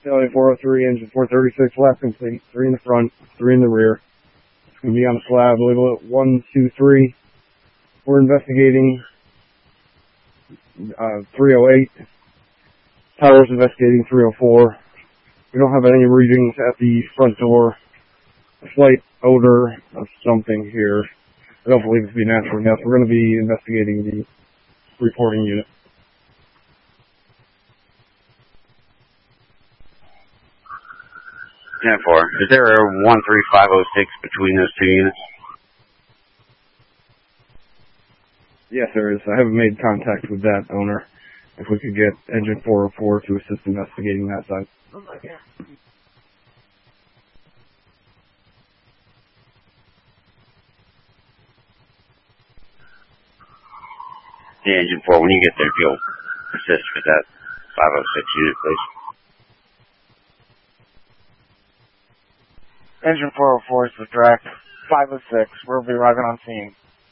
Stallion 403, engine 436, lap complete, 3 in the front, 3 in the rear. It's going to be on the slab, label it 123. We're investigating 308. Tower's investigating 304. We don't have any readings at the front door. A slight odor of something here. I don't believe it to be natural gas. We're going to be investigating the reporting unit. 10-4. Is there a 13506 between those two units? Yes, there is. I haven't made contact with that owner. If we could get engine 404 to assist investigating that side. Oh my God. Yeah, engine 4, when you get there, if you'll assist with that 506 unit, please. Engine 404 is the direct. 506, we'll be arriving on scene.